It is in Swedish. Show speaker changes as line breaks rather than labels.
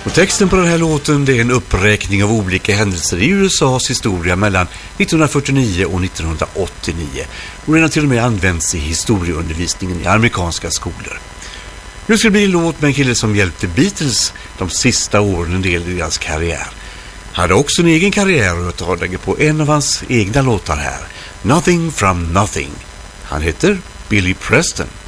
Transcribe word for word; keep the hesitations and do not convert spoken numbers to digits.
Och texten på den här låten, det är en uppräkning av olika händelser i U S A:s historia mellan nittonhundrafyrtionio och nittonhundraåttionio. Och den har till och med använts i historieundervisningen i amerikanska skolor. Nu ska det bli en låt med en kille som hjälpte Beatles de sista åren en del i deras karriär. Han hade också en egen karriär och jag tar lägger på en av hans egna låtar här. Nothing from Nothing. Han heter Billy Preston.